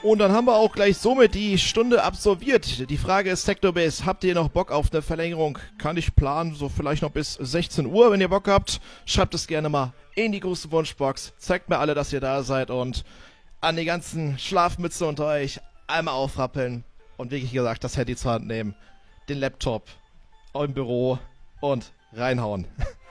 Und dann haben wir auch gleich somit die Stunde absolviert. Die Frage ist, Technobase, habt ihr noch Bock auf eine Verlängerung? Kann ich planen, so vielleicht noch bis 16 Uhr, wenn ihr Bock habt. Schreibt es gerne mal in die große Wunschbox. Zeigt mir alle, dass ihr da seid und an die ganzen Schlafmütze unter euch einmal aufrappeln und wirklich gesagt, das Handy zur Hand nehmen, den Laptop im Büro und reinhauen.